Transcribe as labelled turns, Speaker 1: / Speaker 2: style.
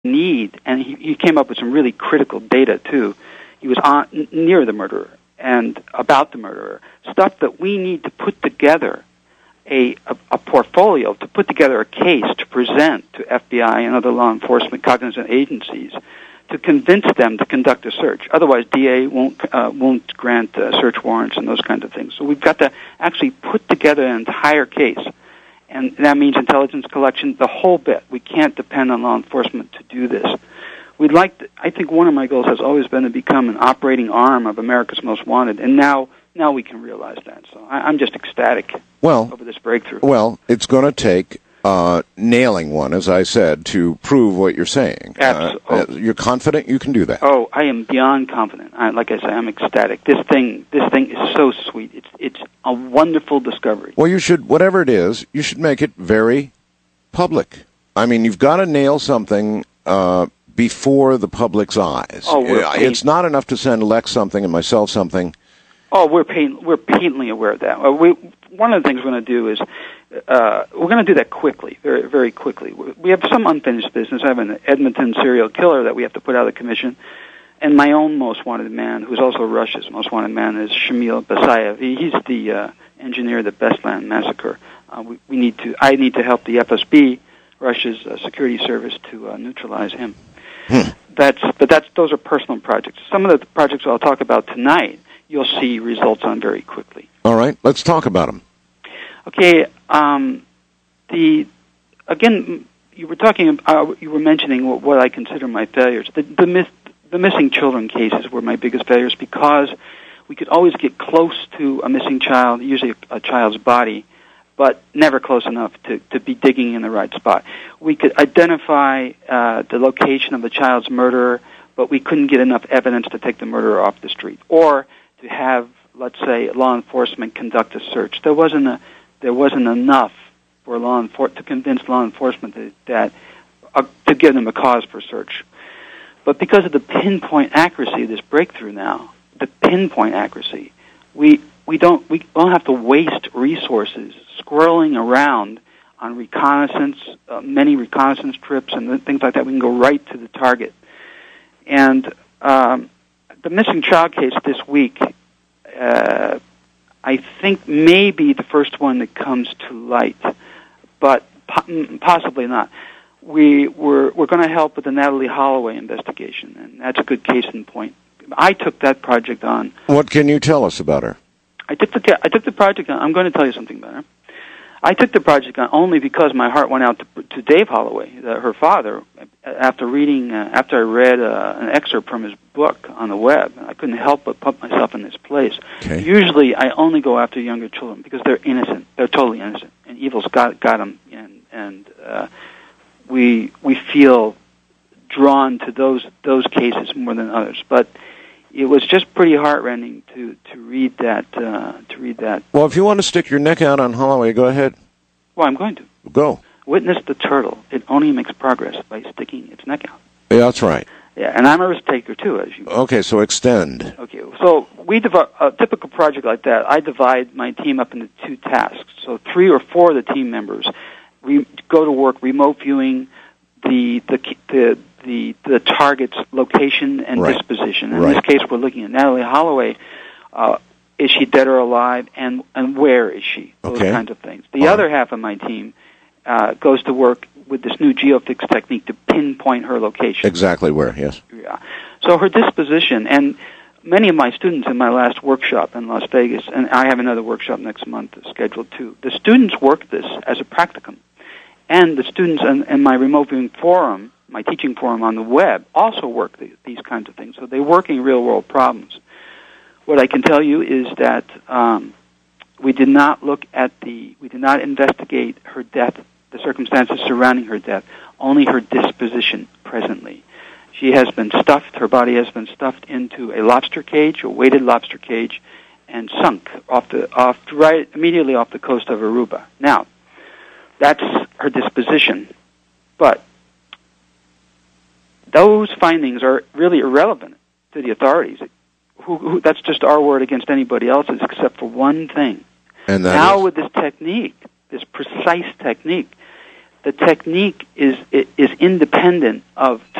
Speaker 1: need, and he came up with some really critical data, too. He was near the murderer and about the murderer, stuff that we need to put together a portfolio, to put together a case to present to FBI and other law enforcement cognizant agencies to convince them to conduct a search. Otherwise, DA won't grant search warrants and those kinds of things. So we've got to actually put together an entire case, and that means intelligence collection, the whole bit. We can't depend on law enforcement to do this. I think one of my goals has always been to become an operating arm of America's Most Wanted, and now we can realize that. So I'm just ecstatic over this breakthrough.
Speaker 2: Well, it's going to take nailing one, as I said, to prove what you're saying.
Speaker 1: Absolutely.
Speaker 2: You're confident you can do that?
Speaker 1: Oh, I am beyond confident. Like I say, I'm ecstatic. This thing is so sweet. It's a wonderful discovery.
Speaker 2: Well, whatever it is, you should make it very public. I mean, you've got to nail something before the public's eyes.
Speaker 1: Oh,
Speaker 2: it's not enough to send Lex something and myself something.
Speaker 1: Oh, we're patently aware of that. One of the things we're going to do is we're going to do that quickly, very, very quickly. We have some unfinished business. I have an Edmonton serial killer that we have to put out of commission, and my own most wanted man, who's also Russia's most wanted man, is Shamil Basayev. He's the engineer of the Bestland massacre. I need to help the FSB, Russia's security service, to neutralize him. Those are personal projects. Some of the projects I'll talk about tonight, you'll see results on very quickly.
Speaker 2: All right, let's talk about them.
Speaker 1: Okay, you were mentioning what I consider my failures. The missing children cases were my biggest failures because we could always get close to a missing child, usually a child's body, but never close enough to be digging in the right spot. We could identify the location of the child's murderer, but we couldn't get enough evidence to take the murderer off the street, or to have, let's say, law enforcement conduct a search. There wasn't enough for to convince law enforcement that to give them a cause for search. But because of the pinpoint accuracy of this breakthrough now, we don't have to waste resources squirreling around on reconnaissance, many reconnaissance trips and things like that. We can go right to the target. And the missing child case this week, I think may be the first one that comes to light, but possibly not. We're going to help with the Natalie Holloway investigation, and that's a good case in point. I took that project on.
Speaker 2: What can you tell us about her?
Speaker 1: I took the project on. I'm going to tell you something about her. I took the project on only because my heart went out to Dave Holloway, her father, after I read an excerpt from his book on the web. I couldn't help but put myself in this place.
Speaker 2: Okay.
Speaker 1: Usually, I only go after younger children because they're innocent. They're totally innocent, and evil's got them. And we feel drawn to those cases more than others. But it was just pretty heartrending to read that.
Speaker 2: Well, if you want to stick your neck out on Holloway, go ahead.
Speaker 1: Well, I'm going to.
Speaker 2: Go.
Speaker 1: Witness the turtle. It only makes progress by sticking its neck out.
Speaker 2: Yeah, that's right.
Speaker 1: Yeah, and I'm a risk taker, too, as you know.
Speaker 2: Okay, so extend.
Speaker 1: Okay, so a typical project like that, I divide my team up into two tasks. So 3 or 4 of the team members go to work remote viewing the target's location and disposition. In this case, we're looking at Natalie Holloway. Is she dead or alive, and where is she? Those kinds of things. The other half of my team goes to work with this new geofix technique to pinpoint her location.
Speaker 2: Exactly where, yes.
Speaker 1: Yeah. So her disposition, and many of my students in my last workshop in Las Vegas, and I have another workshop next month scheduled too, the students work this as a practicum. And the students in my remote viewing forum, my teaching forum on the web, also work these kinds of things. So they're working real-world problems. What I can tell you is that we did not investigate her death, the circumstances surrounding her death, only her disposition presently. She has been stuffed, her body has been stuffed into a lobster cage, a weighted lobster cage, and sunk right immediately off the coast of Aruba. Now, that's her disposition, but those findings are really irrelevant to the authorities. That's just our word against anybody else's, except for one thing.
Speaker 2: And
Speaker 1: now with this technique, this precise technique, The technique is independent of